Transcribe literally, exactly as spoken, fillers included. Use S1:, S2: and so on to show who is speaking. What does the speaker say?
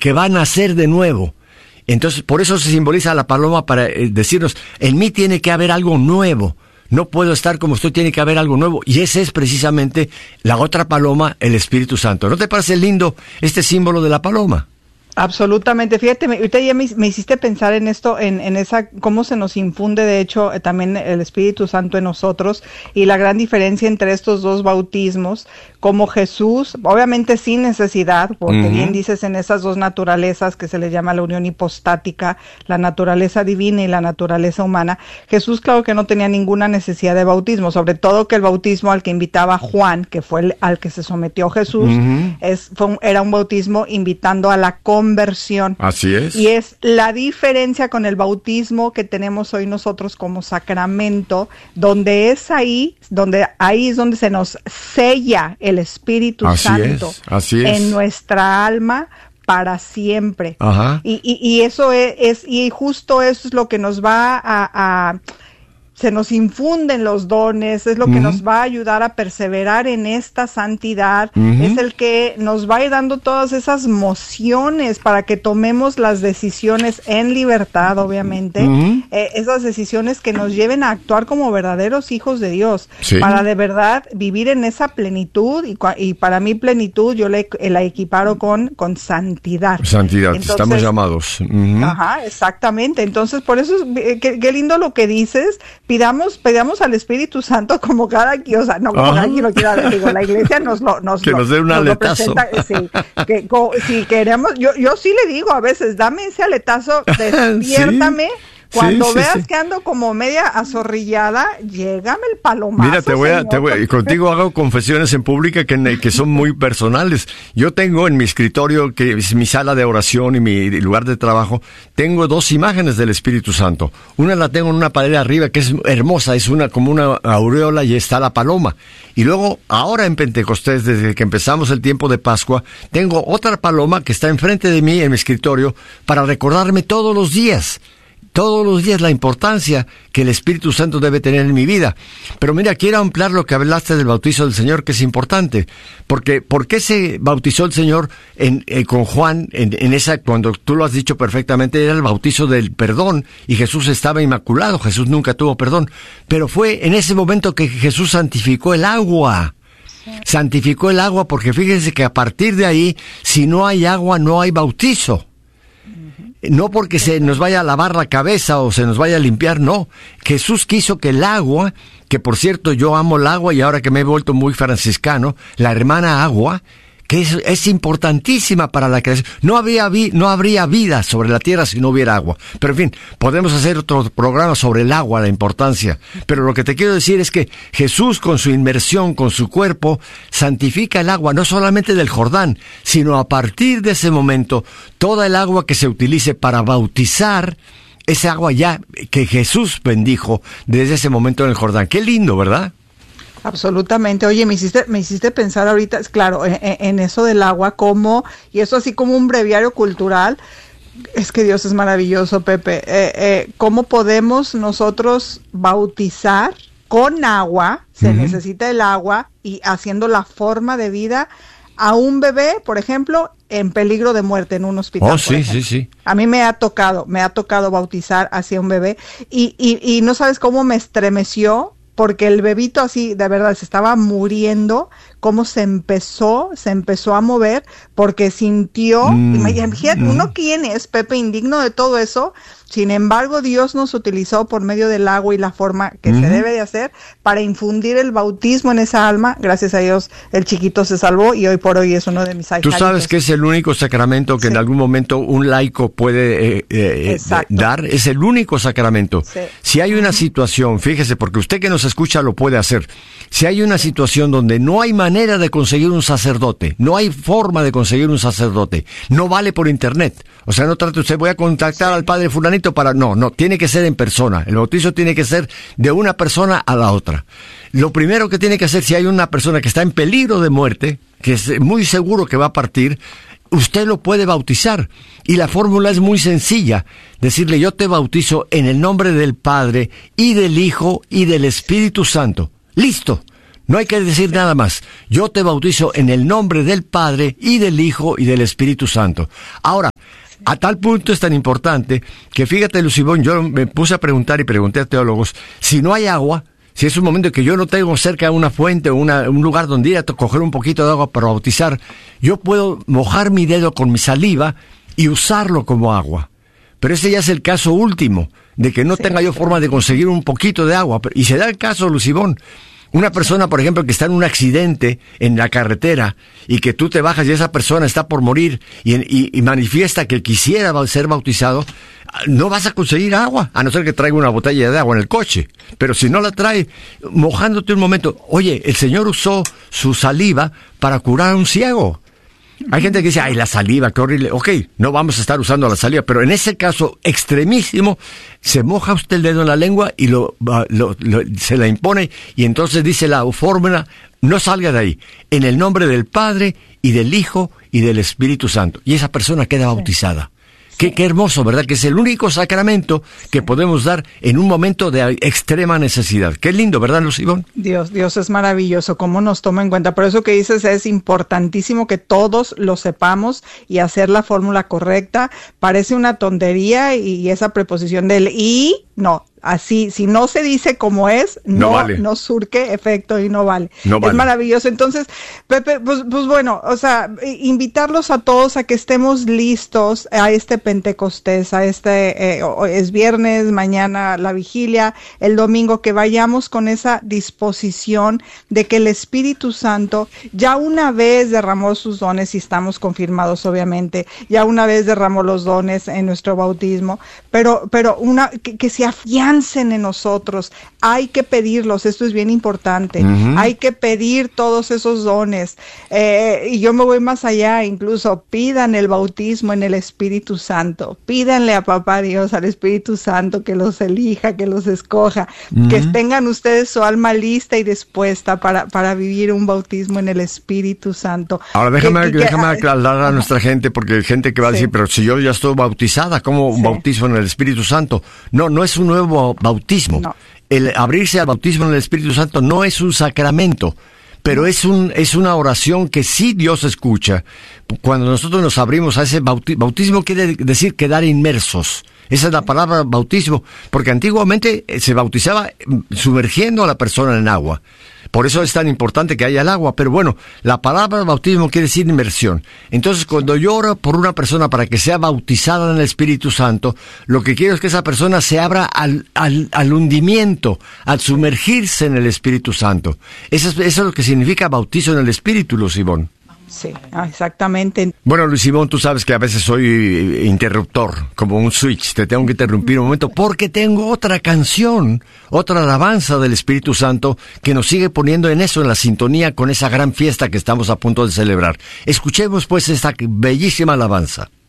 S1: que va a nacer de nuevo. Entonces, por eso se simboliza la paloma para eh, decirnos, en mí tiene que haber algo nuevo. No puedo estar como estoy, tiene que haber algo nuevo. Y ese es precisamente la otra paloma, el Espíritu Santo. ¿No te parece lindo este símbolo de la paloma?
S2: Absolutamente. Fíjate, me, ahorita ya me, me hiciste pensar en esto, en, en esa, cómo se nos infunde, de hecho, eh, también el Espíritu Santo en nosotros, y la gran diferencia entre estos dos bautismos, como Jesús, obviamente sin necesidad, porque uh-huh. bien dices en esas dos naturalezas que se les llama la unión hipostática, la naturaleza divina y la naturaleza humana, Jesús claro que no tenía ninguna necesidad de bautismo, sobre todo que el bautismo al que invitaba Juan, que fue el, al que se sometió Jesús, uh-huh. es, fue un, era un bautismo invitando a la conversión.
S1: Así es.
S2: Y es la diferencia con el bautismo que tenemos hoy nosotros como sacramento, donde es ahí, donde ahí es donde se nos sella el Espíritu
S1: así
S2: Santo
S1: es, así es.
S2: en nuestra alma para siempre.
S1: Ajá.
S2: Y, y, y eso es, es, y justo eso es lo que nos va a, a se nos infunden los dones, es lo que uh-huh. nos va a ayudar a perseverar en esta santidad, uh-huh. es el que nos va a ir dando todas esas mociones para que tomemos las decisiones en libertad, obviamente, uh-huh. eh, esas decisiones que nos lleven a actuar como verdaderos hijos de Dios, sí. para de verdad vivir en esa plenitud, y, y para mí plenitud yo le, la equiparo con, con santidad.
S1: Santidad, entonces, estamos llamados. Uh-huh.
S2: Ajá, exactamente, entonces por eso, es, qué, qué lindo lo que dices. Pidamos, pidamos al Espíritu Santo como cada quien, o sea, no como cada quien lo quiera, digo, la iglesia nos lo, nos
S1: que
S2: lo,
S1: nos dé un
S2: nos
S1: aletazo.
S2: Lo sí, que co, si queremos, yo, yo sí le digo a veces, dame ese aletazo, despiértame. ¿Sí? Cuando sí, veas sí, sí. que ando como media azorrillada, llégame el palomazo.
S1: Mira, te voy a, te voy a, contigo hago confesiones en pública que, que son muy personales. Yo tengo en mi escritorio, que es mi sala de oración y mi lugar de trabajo, tengo dos imágenes del Espíritu Santo. Una la tengo en una pared arriba que es hermosa, es una como una aureola y está la paloma. Y luego, ahora en Pentecostés, desde que empezamos el tiempo de Pascua, tengo otra paloma que está enfrente de mí en mi escritorio para recordarme todos los días. Todos los días la importancia que el Espíritu Santo debe tener en mi vida. Pero mira, quiero ampliar lo que hablaste del bautizo del Señor, que es importante. Porque, ¿por qué se bautizó el Señor en, eh, con Juan en, en esa, cuando tú lo has dicho perfectamente, era el bautizo del perdón, y Jesús estaba inmaculado, Jesús nunca tuvo perdón. Pero fue en ese momento que Jesús santificó el agua. Santificó el agua, porque fíjense que a partir de ahí, si no hay agua, no hay bautizo. No porque se nos vaya a lavar la cabeza o se nos vaya a limpiar, no. Jesús quiso que el agua, que por cierto yo amo el agua y ahora que me he vuelto muy franciscano, la hermana agua, que es, es importantísima para la creación. No habría, vi, no habría vida sobre la tierra si no hubiera agua. Pero en fin, podemos hacer otro programa sobre el agua, la importancia. Pero lo que te quiero decir es que Jesús, con su inmersión, con su cuerpo, santifica el agua, no solamente del Jordán, sino a partir de ese momento, toda el agua que se utilice para bautizar, ese agua ya que Jesús bendijo desde ese momento en el Jordán. Qué lindo, ¿verdad?
S2: Absolutamente. Oye, me hiciste, me hiciste pensar ahorita, claro, en, en eso del agua, como, y eso así como un breviario cultural. Es que Dios es maravilloso, Pepe. Eh, eh, ¿Cómo podemos nosotros bautizar con agua? Se uh-huh. necesita el agua, y haciendo la forma de vida a un bebé, por ejemplo, en peligro de muerte en un hospital.
S1: Oh, sí, sí, sí.
S2: A mí me ha tocado, me ha tocado bautizar hacia un bebé, y, y, y no sabes cómo me estremeció, porque el bebito así, de verdad, se estaba muriendo, cómo se empezó, se empezó a mover, porque sintió, mm, imagínate, mm. uno quién es, Pepe, indigno de todo eso. Sin embargo, Dios nos utilizó por medio del agua y la forma que uh-huh. se debe de hacer para infundir el bautismo en esa alma. Gracias a Dios, el chiquito se salvó y hoy por hoy es uno de mis ahijaditos.
S1: Tú sabes que es el único sacramento que sí. en algún momento un laico puede eh, eh, dar. Es el único sacramento. Sí. Si hay una uh-huh. situación, fíjese, porque usted que nos escucha lo puede hacer. Si hay una situación donde no hay manera de conseguir un sacerdote, no hay forma de conseguir un sacerdote, no vale por internet. O sea, no trate usted, voy a contactar sí. al padre fulanito para, no, no, tiene que ser en persona. El bautizo tiene que ser de una persona a la otra. Lo primero que tiene que hacer, si hay una persona que está en peligro de muerte, que es muy seguro que va a partir, usted lo puede bautizar. Y la fórmula es muy sencilla. Decirle, yo te bautizo en el nombre del Padre, y del Hijo, y del Espíritu Santo. ¡Listo! No hay que decir nada más. Yo te bautizo en el nombre del Padre y del Hijo y del Espíritu Santo. Ahora, a tal punto es tan importante que fíjate, Lucibón, yo me puse a preguntar y pregunté a teólogos, si no hay agua, si es un momento que yo no tengo cerca una fuente o una, un lugar donde ir a coger un poquito de agua para bautizar, yo puedo mojar mi dedo con mi saliva y usarlo como agua. Pero ese ya es el caso último, de que no sí, tenga yo forma de conseguir un poquito de agua. Y se da el caso, Lucibón, una persona, por ejemplo, que está en un accidente en la carretera y que tú te bajas y esa persona está por morir y, y, y manifiesta que quisiera ser bautizado, no vas a conseguir agua, a no ser que traiga una botella de agua en el coche. Pero si no la trae, mojándote un momento, oye, el Señor usó su saliva para curar a un ciego. Hay gente que dice, ay, la saliva, qué horrible. Ok, no vamos a estar usando la saliva, pero en ese caso extremísimo, se moja usted el dedo en la lengua y lo, lo, lo se la impone, y entonces dice la fórmula, no salga de ahí, en el nombre del Padre y del Hijo y del Espíritu Santo. Y esa persona queda bautizada. Qué, qué hermoso, ¿verdad? Que es el único sacramento que podemos dar en un momento de extrema necesidad. Qué lindo, ¿verdad, Lucibón?
S2: Dios, Dios es maravilloso, cómo nos toma en cuenta. Por eso que dices, es importantísimo que todos lo sepamos y hacer la fórmula correcta. Parece una tontería y esa preposición del y, no. Así, si no se dice como es, no, no, vale. no surque efecto y no vale. No es vale. Maravilloso. Entonces, Pepe, pues, pues bueno, o sea, invitarlos a todos a que estemos listos a este Pentecostés, a este, eh, es viernes, mañana la vigilia, el domingo, que vayamos con esa disposición de que el Espíritu Santo ya una vez derramó sus dones, y estamos confirmados obviamente, ya una vez derramó los dones en nuestro bautismo, pero, pero una, que, que se afiance en nosotros, hay que pedirlos, esto es bien importante, uh-huh. hay que pedir todos esos dones, eh, y yo me voy más allá, incluso pidan el bautismo en el Espíritu Santo, pídanle a Papá Dios, al Espíritu Santo, que los elija, que los escoja, uh-huh. que tengan ustedes su alma lista y dispuesta para, para vivir un bautismo en el Espíritu Santo.
S1: Ahora déjame, que, que, déjame que, aclarar a uh-huh. nuestra gente, porque hay gente que va a decir, sí. pero si yo ya estoy bautizada, ¿cómo un sí. bautismo en el Espíritu Santo? No, no es un nuevo bautismo. No. El abrirse al bautismo en el Espíritu Santo no es un sacramento, pero es un es una oración que sí Dios escucha. Cuando nosotros nos abrimos a ese bautismo, bautismo quiere decir quedar inmersos. Esa es la palabra bautismo, porque antiguamente se bautizaba sumergiendo a la persona en agua. Por eso es tan importante que haya el agua, pero bueno, la palabra bautismo quiere decir inmersión. Entonces, cuando yo oro por una persona para que sea bautizada en el Espíritu Santo, lo que quiero es que esa persona se abra al, al, al hundimiento, al sumergirse en el Espíritu Santo. Eso es, eso es lo que significa bautizo en el Espíritu, Lucibón.
S2: Sí, exactamente.
S1: Bueno, Luis Simón, tú sabes que a veces soy interruptor, como un switch, te tengo que interrumpir un momento porque tengo otra canción, otra alabanza del Espíritu Santo que nos sigue poniendo en eso, en la sintonía con esa gran fiesta que estamos a punto de celebrar. Escuchemos pues esta bellísima alabanza.